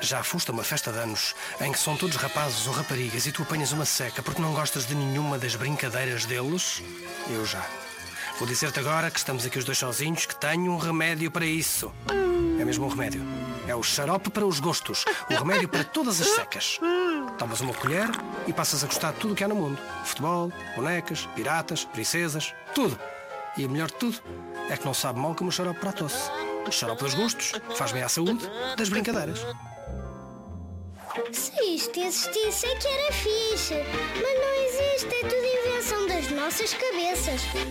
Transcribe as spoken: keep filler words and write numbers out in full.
Já foste a uma festa de anos em que são todos rapazes ou raparigas e tu apanhas uma seca porque não gostas de nenhuma das brincadeiras deles? Eu já. Vou dizer-te agora que estamos aqui os dois sozinhos que tenho um remédio para isso. É mesmo um remédio. É o xarope para os gostos. O remédio para todas as secas. Tomas uma colher e passas a gostar de tudo o que há no mundo. Futebol, bonecas, piratas, princesas, tudo. E o melhor de tudo é que não sabe mal como o xarope para a tosse. O xarope dos gostos faz bem à saúde das brincadeiras. Se isto existisse é que era fixe. Mas não existe, é tudo invenção das nossas cabeças.